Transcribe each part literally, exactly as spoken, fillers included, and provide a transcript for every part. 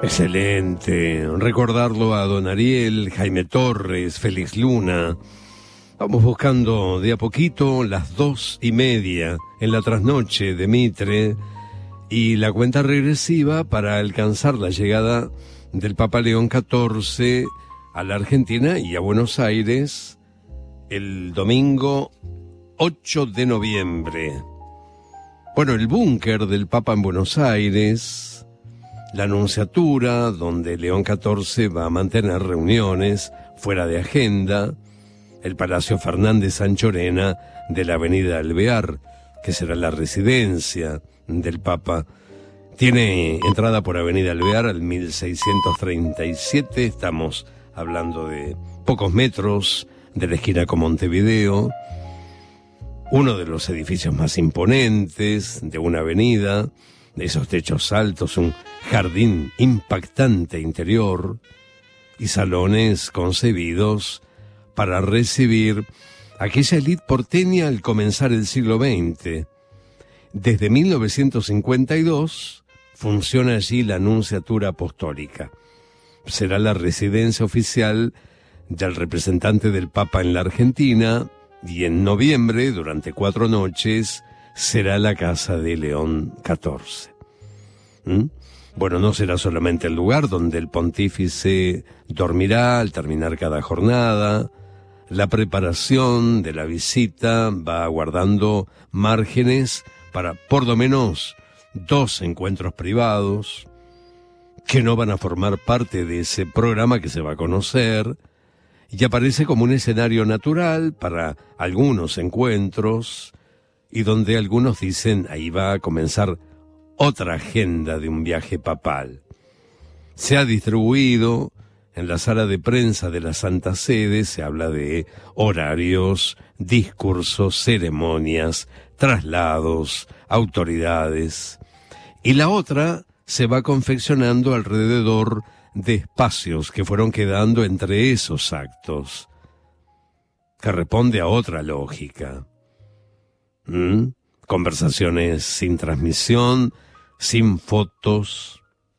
Excelente. Recordarlo a don Ariel, Jaime Torres, Félix Luna. Vamos buscando de a poquito las dos y media en la trasnoche de Mitre y la cuenta regresiva para alcanzar la llegada del Papa León catorce a la Argentina y a Buenos Aires el domingo ocho de noviembre. Bueno, el búnker del Papa en Buenos Aires, la Nunciatura, donde León catorce va a mantener reuniones fuera de agenda, el Palacio Fernández Sanchorena de la Avenida Alvear, que será la residencia del Papa. Tiene entrada por Avenida Alvear al mil seiscientos treinta y siete, estamos hablando de pocos metros de la esquina con Montevideo, uno de los edificios más imponentes de una avenida, de esos techos altos, un jardín impactante interior y salones concebidos para recibir aquella élite porteña al comenzar el siglo veinte. Desde mil novecientos cincuenta y dos funciona allí la Nunciatura Apostólica. Será la residencia oficial del representante del Papa en la Argentina y en noviembre, durante cuatro noches, será la casa de León catorce. ¿Mm? Bueno, no será solamente el lugar donde el pontífice dormirá al terminar cada jornada. La preparación de la visita va guardando márgenes para por lo menos dos encuentros privados que no van a formar parte de ese programa que se va a conocer y aparece como un escenario natural para algunos encuentros y donde algunos dicen ahí va a comenzar otra agenda de un viaje papal. Se ha distribuido en la sala de prensa de la Santa Sede, se habla de horarios, discursos, ceremonias, traslados, autoridades. Y la otra se va confeccionando alrededor de espacios que fueron quedando entre esos actos, que responde a otra lógica. ¿Mm? Conversaciones sin transmisión, sin fotos,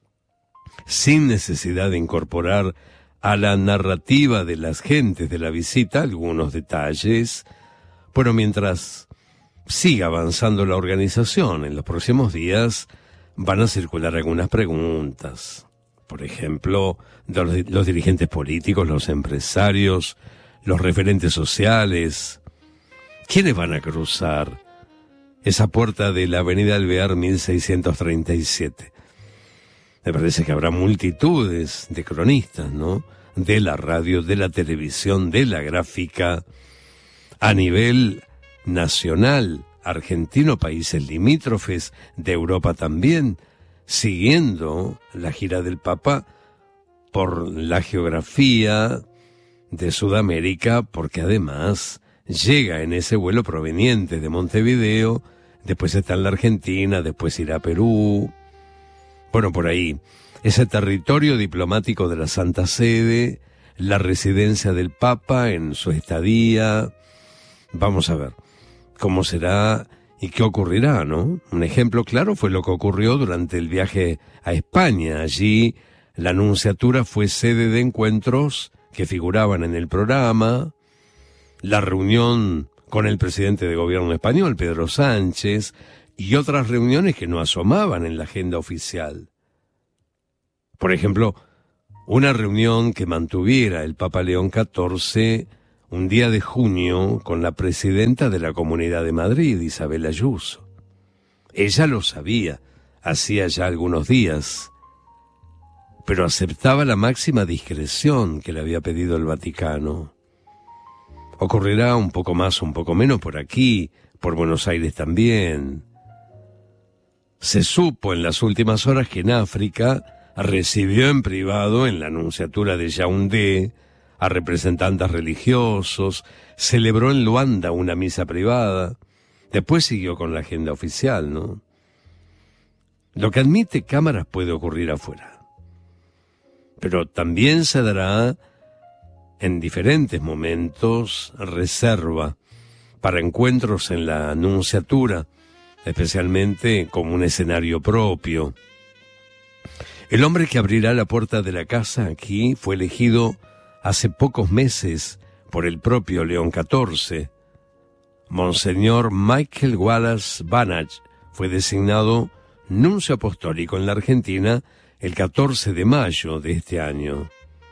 sin necesidad de incorporar a la narrativa de las gentes de la visita algunos detalles. Bueno, mientras siga avanzando la organización, en los próximos días van a circular algunas preguntas. Por ejemplo, de los, los dirigentes políticos, los empresarios, los referentes sociales. ¿Quiénes van a cruzar esa puerta de la Avenida Alvear mil seiscientos treinta y siete? Me parece que habrá multitudes de cronistas, ¿no? De la radio, de la televisión, de la gráfica, a nivel nacional, argentino, países limítrofes, de Europa también, siguiendo la gira del Papa por la geografía de Sudamérica, porque además llega en ese vuelo proveniente de Montevideo, después está en la Argentina, después irá a Perú. Bueno, por ahí, ese territorio diplomático de la Santa Sede, la residencia del Papa en su estadía. Vamos a ver cómo será y qué ocurrirá, ¿no? Un ejemplo claro fue lo que ocurrió durante el viaje a España. Allí la Nunciatura fue sede de encuentros que figuraban en el programa, la reunión con el presidente de gobierno español, Pedro Sánchez, y otras reuniones que no asomaban en la agenda oficial. Por ejemplo, una reunión que mantuviera el Papa León catorce un día de junio con la presidenta de la Comunidad de Madrid, Isabel Ayuso. Ella lo sabía, hacía ya algunos días, pero aceptaba la máxima discreción que le había pedido el Vaticano. Ocurrirá un poco más, un poco menos por aquí, por Buenos Aires también. Se supo en las últimas horas que en África recibió en privado en la Nunciatura de Yaoundé a representantes religiosos, celebró en Luanda una misa privada, después siguió con la agenda oficial, ¿no? Lo que admite cámaras puede ocurrir afuera, pero también se dará en diferentes momentos reserva para encuentros en la Nunciatura, especialmente como un escenario propio. El hombre que abrirá la puerta de la casa aquí fue elegido hace pocos meses por el propio León catorce. Monseñor Michael Wallace Banach fue designado nuncio apostólico en la Argentina el catorce de mayo de este año.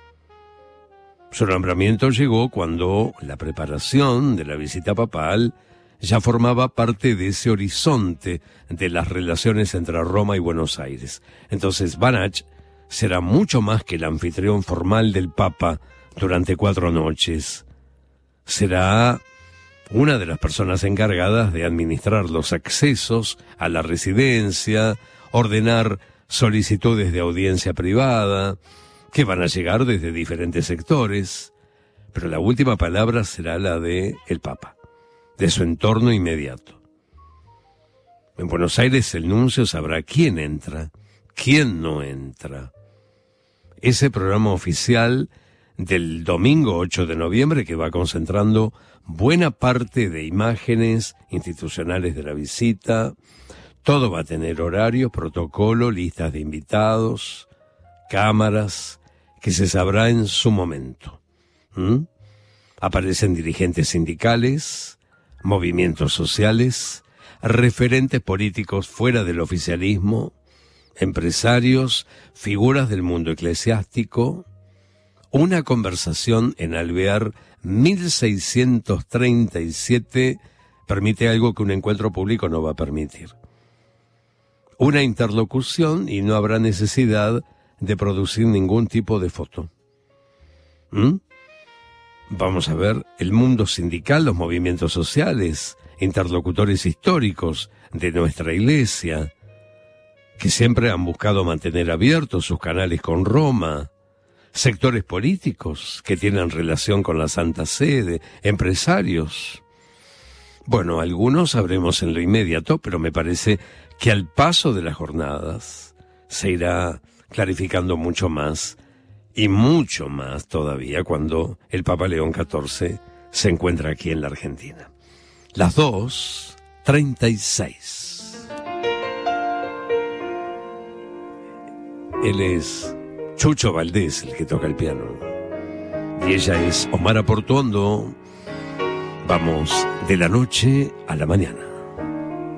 Su nombramiento llegó cuando la preparación de la visita papal ya formaba parte de ese horizonte de las relaciones entre Roma y Buenos Aires. Entonces Banach será mucho más que el anfitrión formal del Papa durante cuatro noches. Será una de las personas encargadas de administrar los accesos a la residencia, ordenar solicitudes de audiencia privada, que van a llegar desde diferentes sectores, pero la última palabra será la de el Papa, de su entorno inmediato. En Buenos Aires el nuncio sabrá quién entra, quién no entra. Ese programa oficial del domingo ocho de noviembre que va concentrando buena parte de imágenes institucionales de la visita, todo va a tener horario, protocolo, listas de invitados, cámaras, que se sabrá en su momento. ¿Mm? Aparecen dirigentes sindicales, movimientos sociales, referentes políticos fuera del oficialismo, empresarios, figuras del mundo eclesiástico. Una conversación en Alvear mil seiscientos treinta y siete permite algo que un encuentro público no va a permitir. Una interlocución y no habrá necesidad de producir ningún tipo de foto. ¿Mm? Vamos a ver el mundo sindical, los movimientos sociales, interlocutores históricos de nuestra Iglesia, que siempre han buscado mantener abiertos sus canales con Roma, sectores políticos que tienen relación con la Santa Sede, empresarios. Bueno, algunos sabremos en lo inmediato, pero me parece que al paso de las jornadas se irá clarificando mucho más, y mucho más todavía cuando el Papa León catorce se encuentra aquí en la Argentina. Las dos treinta y seis. Él es Chucho Valdés, el que toca el piano, y ella es Omara Portuondo. Vamos de la noche a la mañana.